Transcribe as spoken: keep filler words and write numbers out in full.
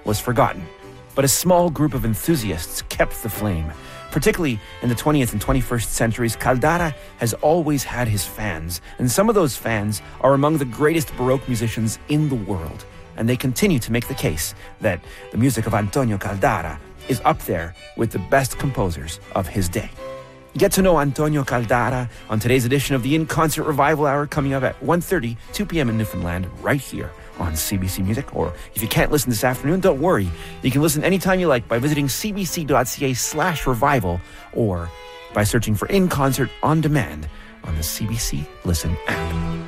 was forgotten. But a small group of enthusiasts kept the flame. Particularly in the twentieth and twenty-first centuries, Caldara has always had his fans, and some of those fans are among the greatest Baroque musicians in the world. And they continue to make the case that the music of Antonio Caldara is up there with the best composers of his day. Get to know Antonio Caldara on today's edition of the In Concert Revival Hour, coming up at one thirty, two p.m. in Newfoundland, right here on C B C Music. Or if you can't listen this afternoon, don't worry. You can listen anytime you like by visiting cbc.ca slash revival or by searching for In Concert On Demand on the C B C Listen app.